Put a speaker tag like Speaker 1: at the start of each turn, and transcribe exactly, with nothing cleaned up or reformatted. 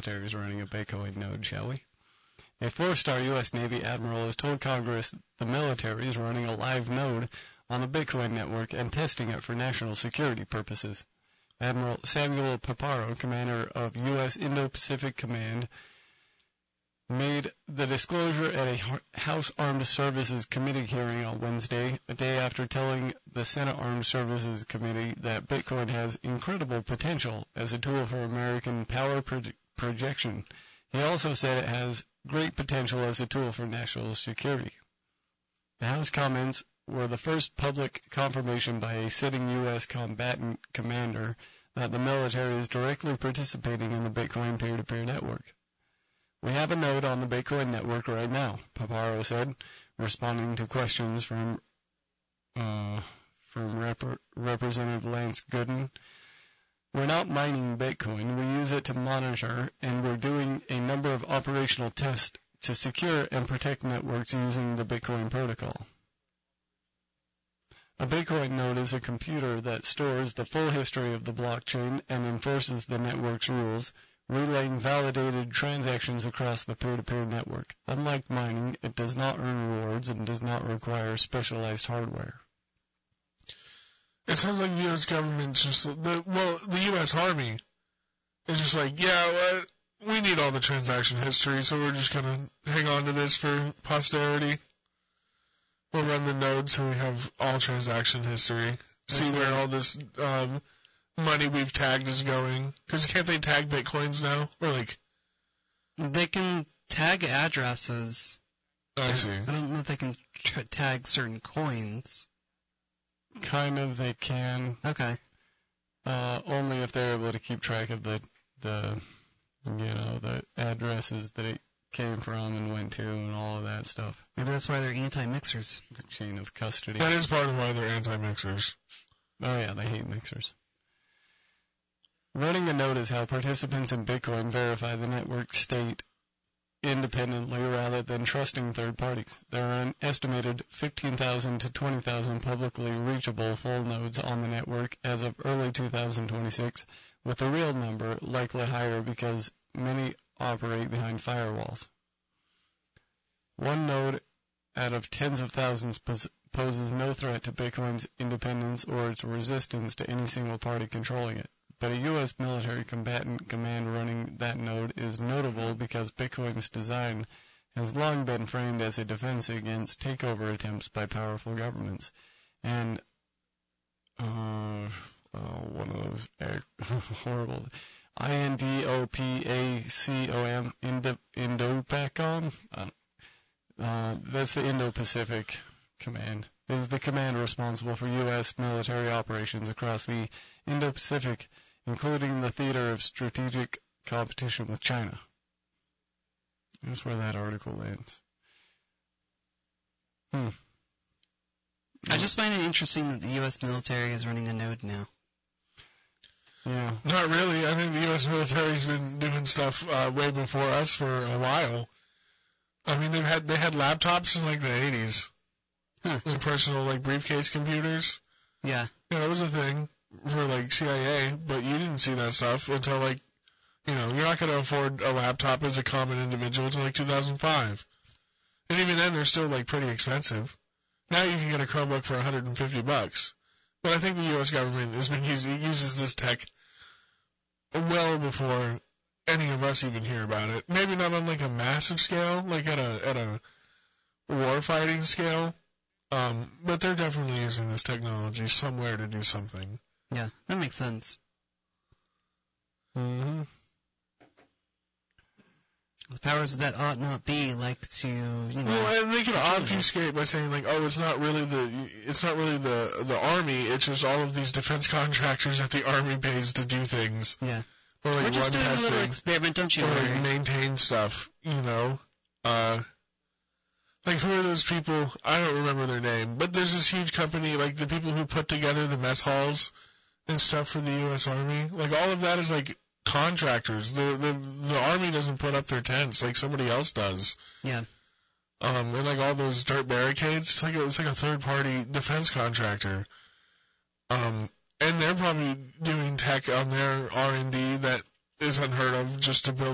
Speaker 1: military is running a Bitcoin node, shall we? A four-star U S Navy admiral has told Congress the military is running a live node on the Bitcoin network and testing it for national security purposes. Admiral Samuel Paparo, commander of U S Indo-Pacific Command, made the disclosure at a House Armed Services Committee hearing on Wednesday, a day after telling the Senate Armed Services Committee that Bitcoin has incredible potential as a tool for American power pro- projection. He also said it has great potential as a tool for national security. The House comments were the first public confirmation by a sitting U S combatant commander that the military is directly participating in the Bitcoin peer-to-peer network. We have a node on the Bitcoin network right now, Paparo said, responding to questions from uh, from Rep- Representative Lance Gooden. We're not mining Bitcoin. We use it to monitor, and we're doing a number of operational tests to secure and protect networks using the Bitcoin protocol. A Bitcoin node is a computer that stores the full history of the blockchain and enforces the network's rules, relaying validated transactions across the peer-to-peer network. Unlike mining, it does not earn rewards and does not require specialized hardware.
Speaker 2: It sounds like the U S government just, the, well, the U S Army is just like, yeah, well, we need all the transaction history, so we're just going to hang on to this for posterity. We'll run the node so we have all transaction history. See where all this um, money we've tagged is going. Because can't they tag Bitcoins now? Or like...
Speaker 3: They can tag addresses.
Speaker 2: I see.
Speaker 3: I don't know if they can tra- tag certain coins.
Speaker 1: Kind of, they can.
Speaker 3: Okay.
Speaker 1: Uh, only if they're able to keep track of the, the, you know, the addresses that it came from and went to and all of that stuff.
Speaker 3: Maybe that's why they're anti-mixers.
Speaker 1: The chain of custody.
Speaker 2: That is part of why they're anti-mixers.
Speaker 1: Oh yeah, they hate mixers. Running a node is how participants in Bitcoin verify the network state independently rather than trusting third parties. There are an estimated fifteen thousand to twenty thousand publicly reachable full nodes on the network as of early two thousand twenty-six, with the real number likely higher because many operate behind firewalls. One node out of tens of thousands pos- poses no threat to Bitcoin's independence or its resistance to any single party controlling it. But a U S military combatant command running that node is notable because Bitcoin's design has long been framed as a defense against takeover attempts by powerful governments. And uh, oh, one of those horrible... I N D O P A C O M, Indo, Indopacom. Uh, uh, that's the Indo-Pacific Command. It is the command responsible for U S military operations across the Indo-Pacific, including the theater of strategic competition with China. That's where that article ends. Hmm.
Speaker 3: I just find it interesting that the U S military is running a node now.
Speaker 1: Yeah.
Speaker 2: Not really. I think the U S military's been doing stuff uh, way before us for a while. I mean, they had they had laptops in like the eighties,
Speaker 3: huh.
Speaker 2: like personal like briefcase computers.
Speaker 3: Yeah.
Speaker 2: Yeah, that was a thing for like C I A, but you didn't see that stuff until like, you know, you're not going to afford a laptop as a common individual until like two thousand five, and even then they're still like pretty expensive. Now you can get a Chromebook for one hundred fifty bucks. But I think the U S government has been using uses this tech well before any of us even hear about it. Maybe not on like a massive scale, like at a at a war fighting scale, um, but they're definitely using this technology somewhere to do something.
Speaker 3: Yeah, that makes sense.
Speaker 1: Mm-hmm.
Speaker 3: The powers that ought not be like to, you know.
Speaker 2: Well, and they can obfuscate by saying like, oh, it's not really the it's not really the the army. It's just all of these defense contractors that the army pays to do things.
Speaker 3: Yeah.
Speaker 2: Or like
Speaker 3: We're just
Speaker 2: run
Speaker 3: doing
Speaker 2: testing,
Speaker 3: a little experiment, don't you
Speaker 2: or
Speaker 3: worry.
Speaker 2: like maintain stuff. You know, uh, like who are those people? I don't remember their name, but there's this huge company, like the people who put together the mess halls and stuff for the U S Army. Like all of that is like contractors. The the the army doesn't put up their tents like somebody else does.
Speaker 3: Yeah.
Speaker 2: Um, and like all those dirt barricades, it's like a, it's like a third party defense contractor. Um, and they're probably doing tech on their R and D that is unheard of just to build